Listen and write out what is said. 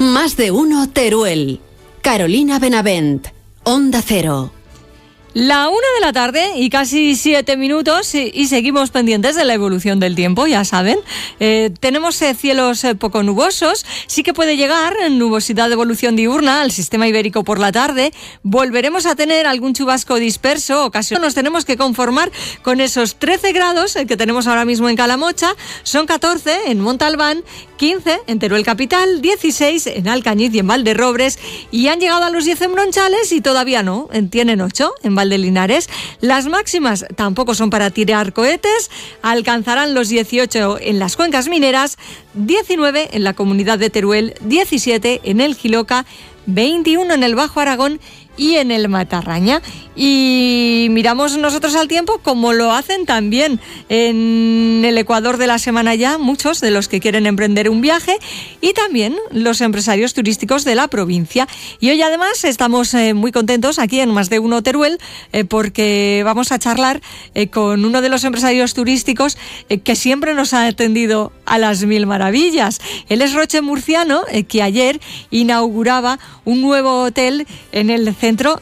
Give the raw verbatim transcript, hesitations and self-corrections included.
Más de uno Teruel. Carolina Benavent, Onda Cero. La una de la tarde y casi siete minutos y, y seguimos pendientes de la evolución del tiempo, ya saben. Eh, tenemos eh, cielos eh, poco nubosos, sí que puede llegar nubosidad de evolución diurna al sistema ibérico por la tarde. Volveremos a tener algún chubasco disperso, ocasión. Nos tenemos que conformar con esos trece grados eh, que tenemos ahora mismo en Calamocha, son catorce en Montalbán, quince en Teruel capital, dieciséis en Alcañiz y en Valderrobres, y han llegado a los diez en Bronchales y todavía no, tienen ocho en Valdelinares. Las máximas tampoco son para tirar cohetes, alcanzarán los dieciocho en las cuencas mineras, diecinueve en la comunidad de Teruel, diecisiete en el Jiloca, veintiuno en el Bajo Aragón y en el Matarraña. Y miramos nosotros al tiempo como lo hacen también en el Ecuador de la semana ya muchos de los que quieren emprender un viaje y también los empresarios turísticos de la provincia. Y hoy además estamos eh, muy contentos aquí en Más de Uno Teruel eh, porque vamos a charlar eh, con uno de los empresarios turísticos eh, que siempre nos ha atendido a las mil maravillas. Él es Roche Murciano, eh, que ayer inauguraba un nuevo hotel en el centro